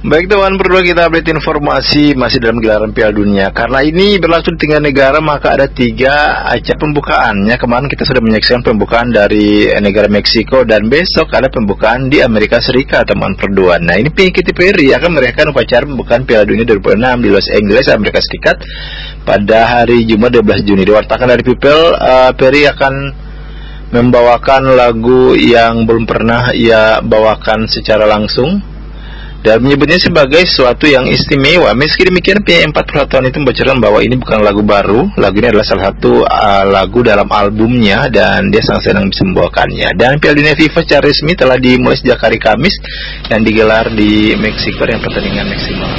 Baik teman, berdua kita update informasi masih dalam gelaran Piala Dunia. Karena ini berlangsung di 3 negara, maka ada 3 acara pembukaannya. Kemarin kita sudah menyaksikan pembukaan dari negara Meksiko dan besok ada pembukaan di Amerika Serikat, teman berdua. Nah, ini Katy Perry akan merayakan upacara pembukaan Piala Dunia 2006 di Los Angeles, Amerika Serikat pada hari Jumat 12 Juni. Diwartakan dari People, Perry akan membawakan lagu yang belum pernah ia bawakan secara langsung dan menyebutnya sebagai sesuatu yang istimewa. Meski demikian, pihak 41 tahun itu membocorkan bahwa ini bukan lagu baru. Lagu ini adalah salah satu lagu dalam albumnya dan dia sangat senang bisa membawakannya. Dan Piala Dunia FIFA secara resmi telah dimulai sejak hari Kamis dan digelar di Meksiko dengan pertandingan maksimal.